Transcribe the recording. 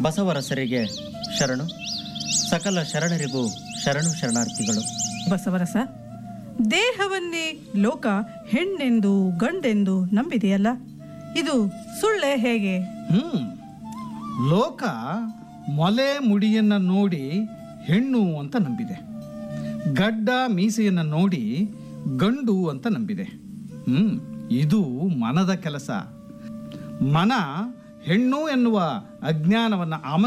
ಬಸವರಸರಿಗೆ ಶರಣು. ಸಕಲ ಶರಣರಿಗೂ ಶರಣು ಶರಣಾರ್ಥಿಗಳು. ಬಸವರಸ, ದೇಹವನ್ನೇ ಲೋಕ ಹೆಣ್ಣೆಂದು ಗಂಡೆಂದು ನಂಬಿದೆಯಲ್ಲ, ಇದು ಸುಳ್ಳೆ ಹೇಗೆ? ಲೋಕ ಮೊಲೆ ಮುಡಿಯನ್ನು ನೋಡಿ ಹೆಣ್ಣು ಅಂತ ನಂಬಿದೆ, ಗಡ್ಡ ಮೀಸೆಯನ್ನು ನೋಡಿ ಗಂಡು ಅಂತ ನಂಬಿದೆ. ಇದು ಮನದ ಕೆಲಸ. ಮನ ಹೆಣ್ಣು ಎನ್ನುವ ಅಜ್ಞಾನವನ್ನು